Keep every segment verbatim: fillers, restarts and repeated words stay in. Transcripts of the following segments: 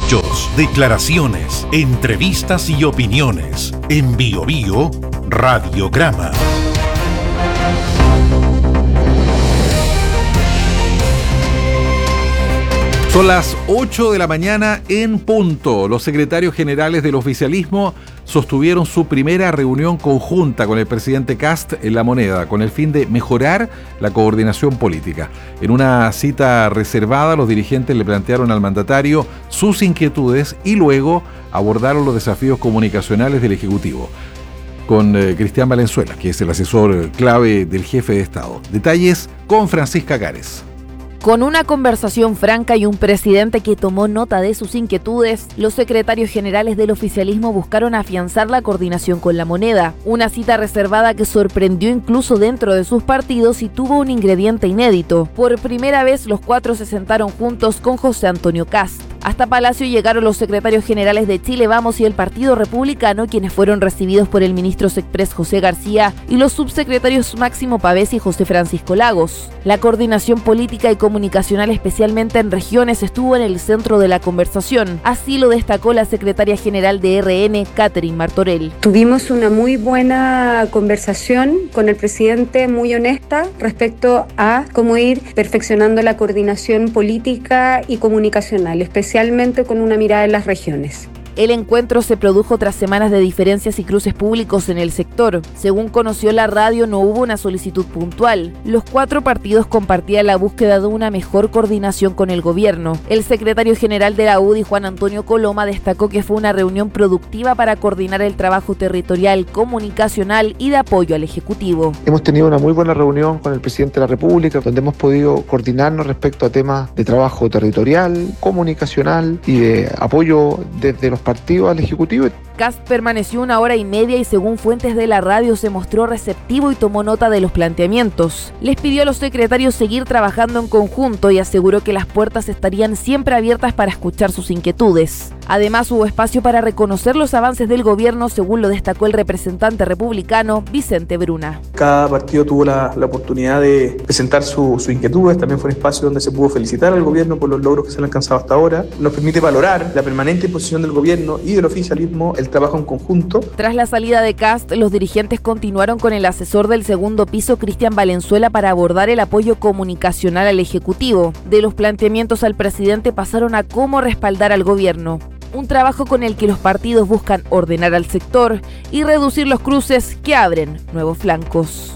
Hechos, declaraciones, entrevistas y opiniones. En Bio Bio, Radiograma. Son las ocho de la mañana en punto. Los secretarios generales del oficialismo sostuvieron su primera reunión conjunta con el presidente Kast en La Moneda, con el fin de mejorar la coordinación política. En una cita reservada, los dirigentes le plantearon al mandatario sus inquietudes y luego abordaron los desafíos comunicacionales del Ejecutivo. Con eh, Cristian Valenzuela, que es el asesor clave del jefe de Estado. Detalles con Francisca Gares. Con una conversación franca y un presidente que tomó nota de sus inquietudes, los secretarios generales del oficialismo buscaron afianzar la coordinación con La Moneda, una cita reservada que sorprendió incluso dentro de sus partidos y tuvo un ingrediente inédito. Por primera vez los cuatro se sentaron juntos con José Antonio Kast. Hasta Palacio llegaron los secretarios generales de Chile Vamos y el Partido Republicano, quienes fueron recibidos por el ministro Sexpress José García y los subsecretarios Máximo Pavés y José Francisco Lagos. La coordinación política y comunicacional, especialmente en regiones, estuvo en el centro de la conversación. Así lo destacó la secretaria general de R N, Catherine Martorell. Tuvimos una muy buena conversación con el presidente, muy honesta, respecto a cómo ir perfeccionando la coordinación política y comunicacional, especialmente especialmente con una mirada en las regiones. El encuentro se produjo tras semanas de diferencias y cruces públicos en el sector. Según conoció la radio, no hubo una solicitud puntual. Los cuatro partidos compartían la búsqueda de una mejor coordinación con el gobierno. El secretario general de la U D I, Juan Antonio Coloma, destacó que fue una reunión productiva para coordinar el trabajo territorial, comunicacional y de apoyo al Ejecutivo. Hemos tenido una muy buena reunión con el presidente de la República, donde hemos podido coordinarnos respecto a temas de trabajo territorial, comunicacional y de apoyo desde los partido al Ejecutivo. Kast permaneció una hora y media y según fuentes de la radio se mostró receptivo y tomó nota de los planteamientos. Les pidió a los secretarios seguir trabajando en conjunto y aseguró que las puertas estarían siempre abiertas para escuchar sus inquietudes. Además, hubo espacio para reconocer los avances del gobierno, según lo destacó el representante republicano Vicente Bruna. Cada partido tuvo la, la oportunidad de presentar sus su inquietudes, también fue un espacio donde se pudo felicitar al gobierno por los logros que se han alcanzado hasta ahora. Nos permite valorar la permanente posición del gobierno y del oficialismo, el trabajo en conjunto. Tras la salida de Kast, los dirigentes continuaron con el asesor del segundo piso, Cristian Valenzuela, para abordar el apoyo comunicacional al Ejecutivo. De los planteamientos al presidente pasaron a cómo respaldar al gobierno. Un trabajo con el que los partidos buscan ordenar al sector y reducir los cruces que abren nuevos flancos.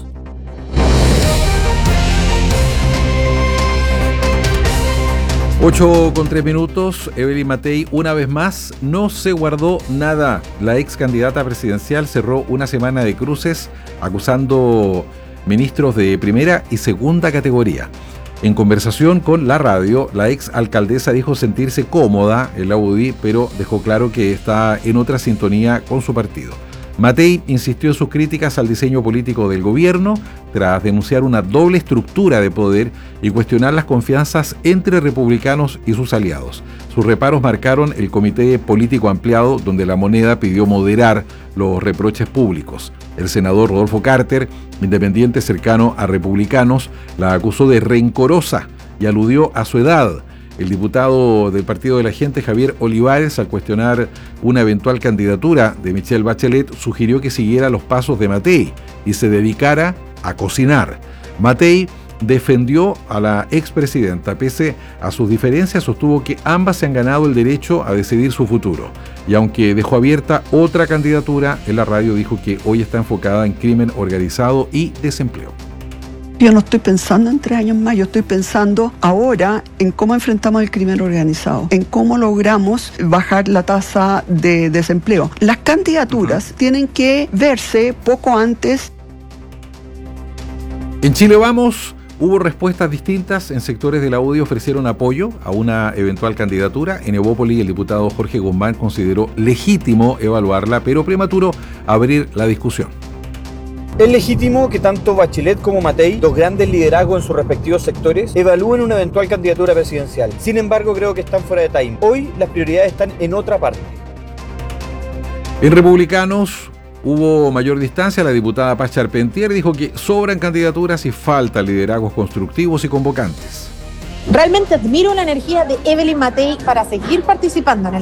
ocho con tres minutos, Evelyn Matei una vez más no se guardó nada. La ex candidata presidencial cerró una semana de cruces acusando ministros de primera y segunda categoría. En conversación con la radio, la ex alcaldesa dijo sentirse cómoda en la U D I, pero dejó claro que está en otra sintonía con su partido. Matei insistió en sus críticas al diseño político del gobierno tras denunciar una doble estructura de poder y cuestionar las confianzas entre republicanos y sus aliados. Sus reparos marcaron el comité político ampliado, donde La Moneda pidió moderar los reproches públicos. El senador Rodolfo Carter, independiente cercano a republicanos, la acusó de rencorosa y aludió a su edad. El diputado del Partido de la Gente, Javier Olivares, al cuestionar una eventual candidatura de Michelle Bachelet, sugirió que siguiera los pasos de Matei y se dedicara a cocinar. Matei defendió a la expresidenta. Pese a sus diferencias, sostuvo que ambas se han ganado el derecho a decidir su futuro. Y aunque dejó abierta otra candidatura, en la radio dijo que hoy está enfocada en crimen organizado y desempleo. Yo no estoy pensando en tres años más, yo estoy pensando ahora en cómo enfrentamos el crimen organizado, en cómo logramos bajar la tasa de desempleo. Las candidaturas uh-huh. tienen que verse poco antes. En Chile Vamos, hubo respuestas distintas. En sectores de la U D I ofrecieron apoyo a una eventual candidatura. En Evópoli, el diputado Jorge Guzmán consideró legítimo evaluarla, pero prematuro abrir la discusión. Es legítimo que tanto Bachelet como Matei, dos grandes liderazgos en sus respectivos sectores, evalúen una eventual candidatura presidencial. Sin embargo, creo que están fuera de time. Hoy las prioridades están en otra parte. En Republicanos hubo mayor distancia. La diputada Paz Charpentier dijo que sobran candidaturas y faltan liderazgos constructivos y convocantes. Realmente admiro la energía de Evelyn Matei para seguir participando en el